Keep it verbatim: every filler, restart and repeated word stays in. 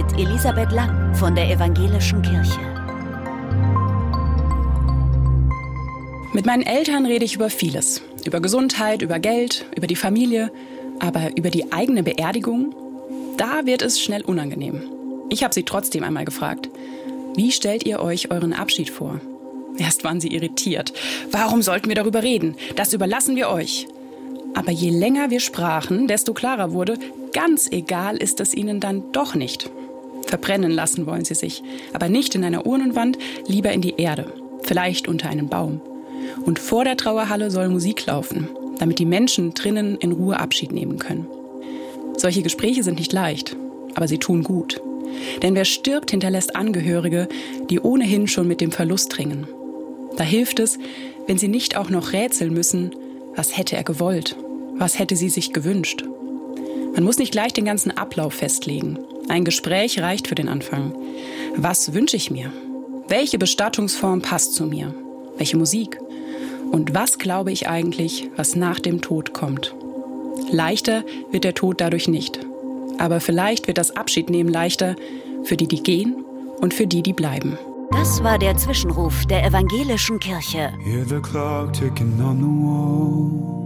mit Elisabeth Lang von der Evangelischen Kirche. Mit meinen Eltern rede ich über vieles. Über Gesundheit, über Geld, über die Familie. Aber über die eigene Beerdigung, da wird es schnell unangenehm. Ich habe sie trotzdem einmal gefragt. Wie stellt ihr euch euren Abschied vor? Erst waren sie irritiert. Warum sollten wir darüber reden? Das überlassen wir euch. Aber je länger wir sprachen, desto klarer wurde, ganz egal ist es ihnen dann doch nicht. Verbrennen lassen wollen sie sich, aber nicht in einer Urnenwand, lieber in die Erde, vielleicht unter einen Baum. Und vor der Trauerhalle soll Musik laufen, damit die Menschen drinnen in Ruhe Abschied nehmen können. Solche Gespräche sind nicht leicht, aber sie tun gut. Denn wer stirbt, hinterlässt Angehörige, die ohnehin schon mit dem Verlust ringen. Da hilft es, wenn sie nicht auch noch rätseln müssen, was hätte er gewollt, was hätte sie sich gewünscht. Man muss nicht gleich den ganzen Ablauf festlegen. Ein Gespräch reicht für den Anfang. Was wünsche ich mir? Welche Bestattungsform passt zu mir? Welche Musik? Und was glaube ich eigentlich, was nach dem Tod kommt? Leichter wird der Tod dadurch nicht. Aber vielleicht wird das Abschiednehmen leichter für die, die gehen und für die, die bleiben. Das war der Zwischenruf der Evangelischen Kirche. Hear the clock ticking on the wall.